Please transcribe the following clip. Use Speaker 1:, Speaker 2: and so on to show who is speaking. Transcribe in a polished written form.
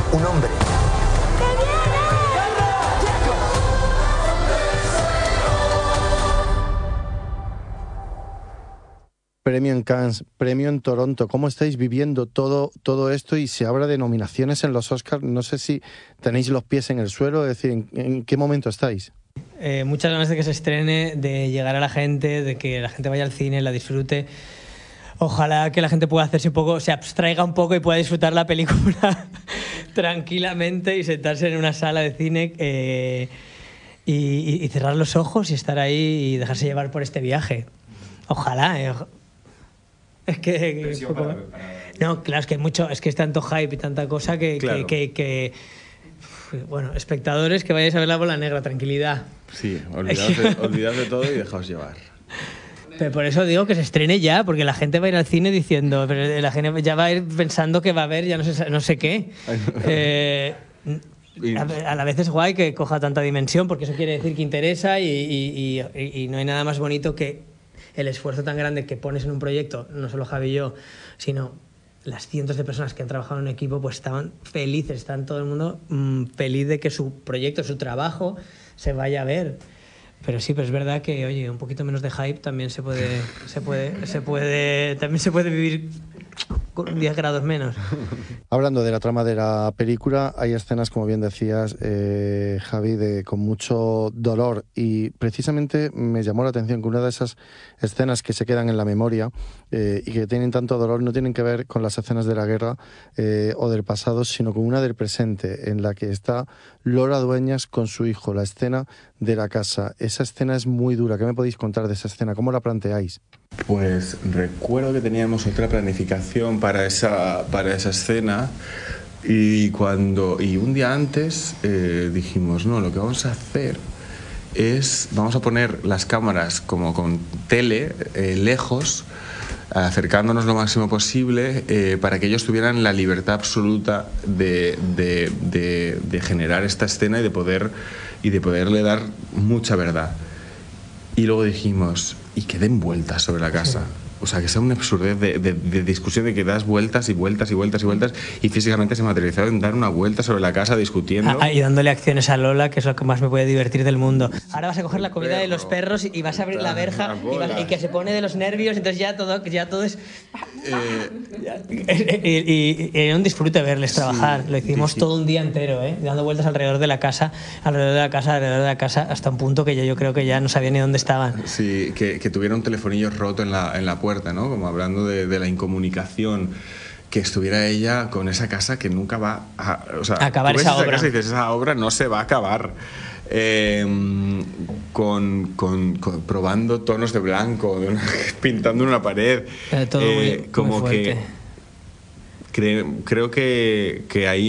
Speaker 1: un hombre.
Speaker 2: Premio en Cannes, premio en Toronto. ¿Cómo estáis viviendo todo esto? Y se habla de nominaciones en los Oscars. No sé si tenéis los pies en el suelo, es decir, ¿en qué momento estáis?
Speaker 3: Muchas ganas de que se estrene, de llegar a la gente, de que la gente vaya al cine, la disfrute. Ojalá que la gente pueda hacerse un poco, se abstraiga un poco y pueda disfrutar la película tranquilamente y sentarse en una sala de cine y cerrar los ojos y estar ahí y dejarse llevar por este viaje. Ojalá. Es que no, claro, es que hay mucho, es que es tanto hype y tanta cosa que bueno, espectadores, que vayáis a ver La Bola Negra, tranquilidad.
Speaker 4: Sí, olvidad de todo y dejaos llevar.
Speaker 3: Pero por eso digo que se estrene ya, porque la gente va a ir al cine diciendo, pero la gente ya va a ir pensando que va a haber ya no sé qué. A la vez es guay que coja tanta dimensión, porque eso quiere decir que interesa y no hay nada más bonito que el esfuerzo tan grande que pones en un proyecto, no solo Javi y yo, sino las cientos de personas que han trabajado en un equipo, pues estaban felices, están todo el mundo feliz de que su proyecto, su trabajo se vaya a ver. Pero sí, pero es verdad que, oye, un poquito menos de hype también se puede vivir con 10 grados menos.
Speaker 2: Hablando de la trama de la película, hay escenas, como bien decías, Javi, con mucho dolor, y precisamente me llamó la atención que una de esas escenas que se quedan en la memoria y que tienen tanto dolor no tienen que ver con las escenas de la guerra o del pasado, sino con una del presente, en la que está Lola Dueñas con su hijo, la escena de la casa. Esa escena es muy dura. ¿Qué me podéis contar de esa escena? ¿Cómo la planteáis?
Speaker 4: Pues recuerdo que teníamos otra planificación para esa escena y un día antes dijimos, no, lo que vamos a hacer vamos a poner las cámaras como con tele lejos, acercándonos lo máximo posible para que ellos tuvieran la libertad absoluta de generar esta escena y de poderle dar mucha verdad. Y luego dijimos, y que den vueltas sobre la casa. O sea, que sea una absurdez de discusión, de que das vueltas y vueltas y vueltas y vueltas, y físicamente se materializó en dar una vuelta sobre la casa discutiendo.
Speaker 3: Y dándole acciones a Lola, que es lo que más me puede divertir del mundo. Ahora vas a coger la comida de los perros y vas a abrir la verja y que se pone de los nervios, entonces ya todo es... Y era un disfrute verles trabajar. Lo hicimos todo un día entero, dando vueltas alrededor de la casa, hasta un punto que yo creo que ya no sabía ni dónde estaban.
Speaker 4: Sí, que tuviera un telefonillo roto en la puerta, ¿no? Como hablando de la incomunicación, que estuviera ella con esa casa que nunca va a
Speaker 3: acabar esa obra.
Speaker 4: Casa y dices, esa obra no se va a acabar. Probando tonos de blanco, pintando una pared.
Speaker 3: Todo muy
Speaker 4: como
Speaker 3: fuerte.
Speaker 4: que creo que ahí